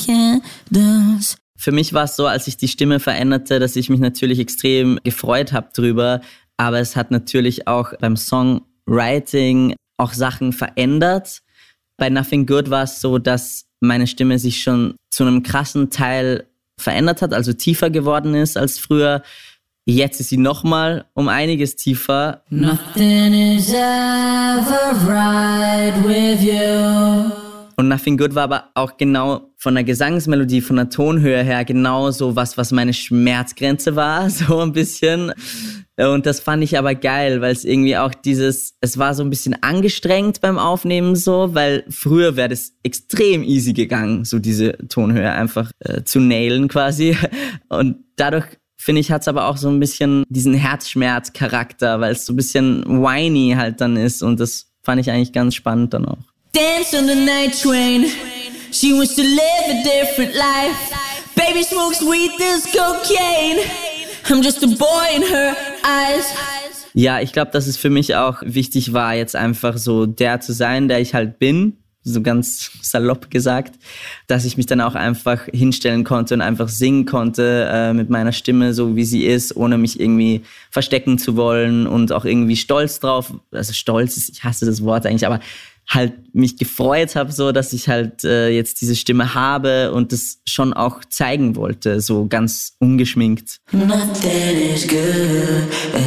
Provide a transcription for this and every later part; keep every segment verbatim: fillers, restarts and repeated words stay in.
candles. Für mich war es so, als ich die Stimme veränderte, dass ich mich natürlich extrem gefreut habe drüber. Aber es hat natürlich auch beim Songwriting auch Sachen verändert. Bei Nothing Good war es so, dass meine Stimme sich schon zu einem krassen Teil verändert hat, also tiefer geworden ist als früher. Jetzt ist sie nochmal um einiges tiefer. Nothing is ever right with you. Und Nothing Good war aber auch genau von der Gesangsmelodie, von der Tonhöhe her genau so was, was meine Schmerzgrenze war, so ein bisschen. Und das fand ich aber geil, weil es irgendwie auch dieses, es war so ein bisschen angestrengt beim Aufnehmen so, weil früher wäre das extrem easy gegangen, so diese Tonhöhe einfach äh, zu nailen quasi. Und dadurch, finde ich, hat es aber auch so ein bisschen diesen Herzschmerz-Charakter, weil es so ein bisschen whiny halt dann ist und das fand ich eigentlich ganz spannend dann auch. Dance on the night train. She wants to live a different life. Baby smokes weed, does cocaine. I'm just a boy in her eyes. Ja, ich glaube, dass es für mich auch wichtig war, jetzt einfach so der zu sein, der ich halt bin. So ganz salopp gesagt, dass ich mich dann auch einfach hinstellen konnte und einfach singen konnte äh, mit meiner Stimme, so wie sie ist, ohne mich irgendwie verstecken zu wollen und auch irgendwie stolz drauf, also stolz ist, ich hasse das Wort eigentlich, aber halt mich gefreut habe, so dass ich halt äh, jetzt diese Stimme habe und das schon auch zeigen wollte, so ganz ungeschminkt. Nothing is good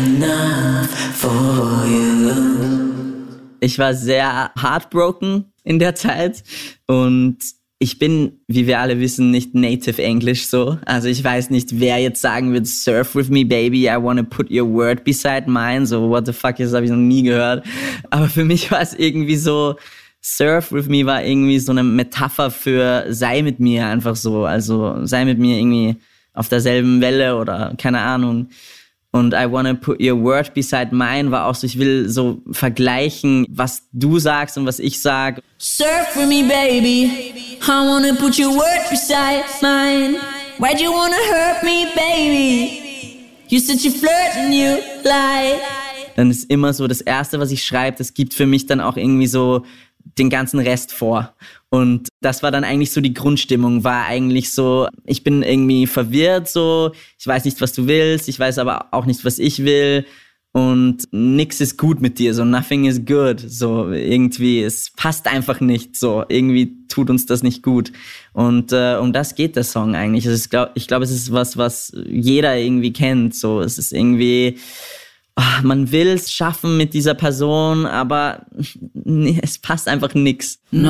enough for you. Ich war sehr heartbroken in der Zeit und ich bin, wie wir alle wissen, nicht native English so. Also ich weiß nicht, wer jetzt sagen wird, surf with me, baby, I wanna put your word beside mine. So, what the fuck, das habe ich noch nie gehört. Aber für mich war es irgendwie so, surf with me war irgendwie so eine Metapher für sei mit mir einfach so. Also sei mit mir irgendwie auf derselben Welle oder keine Ahnung. Und I wanna put your word beside mine war auch so, ich will so vergleichen, was du sagst und was ich sag. Surf with me, baby. I wanna put your word beside mine. Why'd you wanna hurt me, baby? You said you flirt and you lie. Dann ist immer so, das Erste, was ich schreibe, das gibt für mich dann auch irgendwie so den ganzen Rest vor. Und das war dann eigentlich so die Grundstimmung, war eigentlich so, ich bin irgendwie verwirrt so, ich weiß nicht, was du willst, ich weiß aber auch nicht, was ich will und nix ist gut mit dir, so nothing is good, so irgendwie, es passt einfach nicht, so irgendwie tut uns das nicht gut und äh, um das geht der Song eigentlich. Es ist, glaub, ich glaube, es ist was, was jeder irgendwie kennt, so es ist irgendwie... Oh, man will es schaffen mit dieser Person, aber nee, es passt einfach nix. Nothing